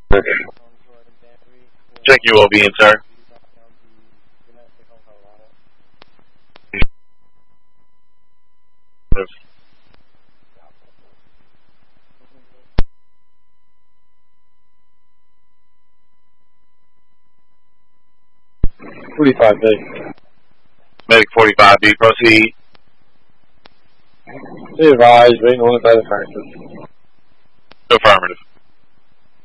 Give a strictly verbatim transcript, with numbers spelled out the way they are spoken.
Check you will be in, sir. forty-five B. Medic forty-five B, proceed. Be advised, waiting on the better factor. Affirmative.